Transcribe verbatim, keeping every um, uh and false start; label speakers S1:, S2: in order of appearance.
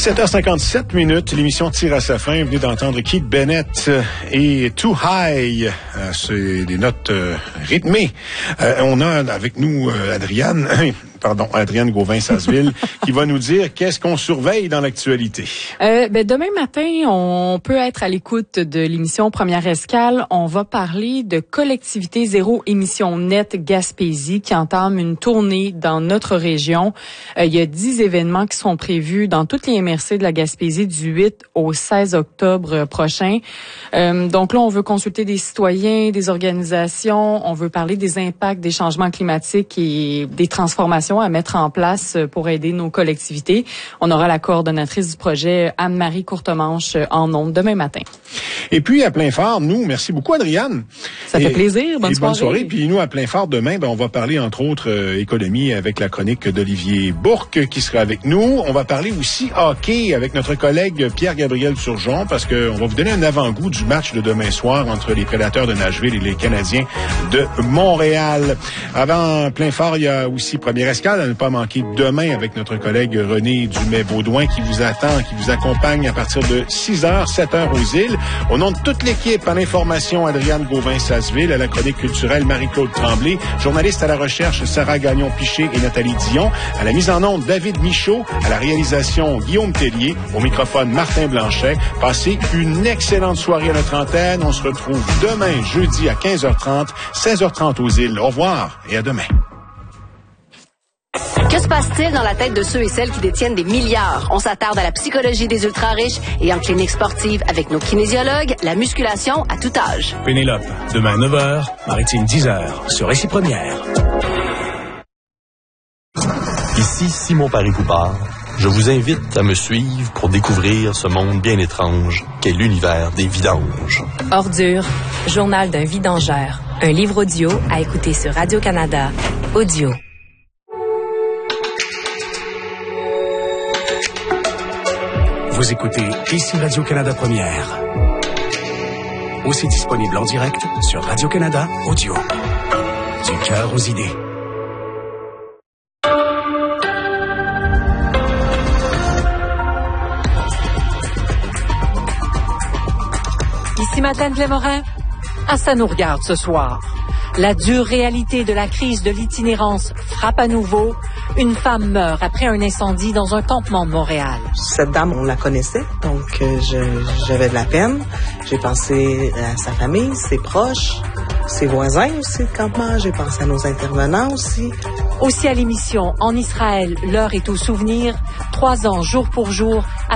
S1: dix-sept heures cinquante-sept minutes, l'émission tire à sa fin. Vous venez d'entendre Keith Bennett et Too High. Euh, c'est des notes euh, rythmées. Euh, on a avec nous euh, Adriane... Pardon, Adriane Gauvin-Sasseville, qui va nous dire qu'est-ce qu'on surveille dans l'actualité.
S2: Euh, ben, demain matin, on peut être à l'écoute de l'émission Première Escale. On va parler de collectivité zéro émission nette Gaspésie qui entame une tournée dans notre région. Euh, il y a dix événements qui sont prévus dans toutes les M R C de la Gaspésie du huit au seize octobre prochain. Euh, donc là, on veut consulter des citoyens, des organisations. On veut parler des impacts des changements climatiques et des transformations à mettre en place pour aider nos collectivités. On aura la coordonnatrice du projet, Anne-Marie Courtemanche, en ondes demain matin.
S1: Et puis, à plein phare, nous, merci beaucoup, Adriane.
S2: Ça
S1: et,
S2: fait plaisir. Bonne
S1: et
S2: soirée.
S1: Bonne soirée. Puis nous, à plein phare, demain, ben, on va parler, entre autres, euh, économie avec la chronique d'Olivier Bourque qui sera avec nous. On va parler aussi hockey avec notre collègue Pierre-Gabriel Turgeon parce qu'on va vous donner un avant-goût du match de demain soir entre les Prédateurs de Nashville et les Canadiens de Montréal. Avant plein phare, il y a aussi Première Escale à ne pas manquer demain avec notre collègue René Dumais-Baudouin qui vous attend, qui vous accompagne à partir de six heures, sept heures aux îles. Au nom de toute l'équipe, à l'information, Adriane Gauvin-Sasseville, à la chronique culturelle, Marie-Claude Tremblay, journaliste à la recherche, Sarah Gagnon-Piché et Nathalie Dion, à la mise en onde, David Michaud, à la réalisation, Guillaume Tellier, au microphone, Martin Blanchet. Passez une excellente soirée à notre antenne. On se retrouve demain, jeudi, à quinze heures trente, seize heures trente aux îles. Au revoir et à demain.
S3: Que se passe-t-il dans la tête de ceux et celles qui détiennent des milliards? On s'attarde à la psychologie des ultra-riches et en clinique sportive avec nos kinésiologues, la musculation à tout âge.
S4: Pénélope, demain neuf heures, Maritime dix heures, sur Récit Première.
S5: Ici Simon Paris-Poupard. Je vous invite à me suivre pour découvrir ce monde bien étrange qu'est l'univers des vidanges.
S6: Ordure, journal d'un vidangeur. Un livre audio à écouter sur Radio-Canada. Audio.
S4: Vous écoutez ici Radio-Canada Première. Aussi disponible en direct sur Radio-Canada Audio. Du cœur aux idées.
S7: Ici Madeleine Glémorin. Ah, ça nous regarde ce soir. La dure réalité de la crise de l'itinérance frappe à nouveau. Une femme meurt après un incendie dans un campement de Montréal.
S8: Cette dame, on la connaissait, donc euh, je, j'avais de la peine. J'ai pensé à sa famille, ses proches, ses voisins aussi de campement. J'ai pensé à nos intervenants aussi.
S7: Aussi à l'émission En Israël, l'heure est au souvenir. Trois ans, jour pour jour,